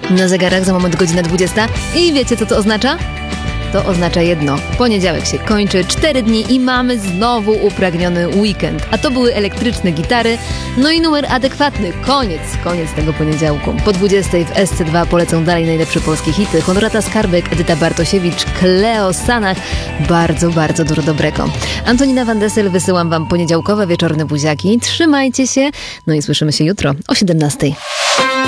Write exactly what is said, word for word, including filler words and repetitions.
Na zegarach za moment godzina dwudziesta i wiecie, co to oznacza? To oznacza jedno. Poniedziałek się kończy, cztery dni i mamy znowu upragniony weekend. A to były elektryczne gitary, no i numer adekwatny. Koniec, koniec tego poniedziałku. Po dwudziestej w S C dwa polecą dalej najlepsze polskie hity. Honorata Skarbek, Edyta Bartosiewicz, Kleo Sanach. Bardzo, bardzo dużo dobrego. Antonina Van Dessel, wysyłam wam poniedziałkowe wieczorne buziaki. Trzymajcie się, no i słyszymy się jutro o siedemnastej.